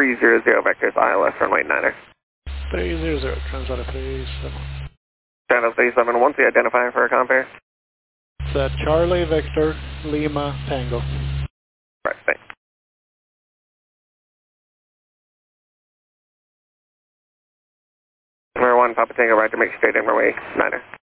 300 vectors ILS runway 9er. 300, translator 37. Channel 37, once the identifying for a compare. It's Charlie Victor Lima Tango. Right, thanks. Number 1, Papa Tango, right to make straight in runway 9er.